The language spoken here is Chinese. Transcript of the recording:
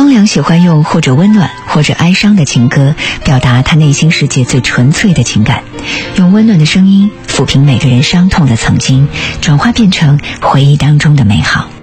光良喜欢用或者温暖或者哀伤的情歌表达他内心世界最纯粹的情感，用温暖的声音抚平每个人伤痛的曾经，转化变成回忆当中的美好。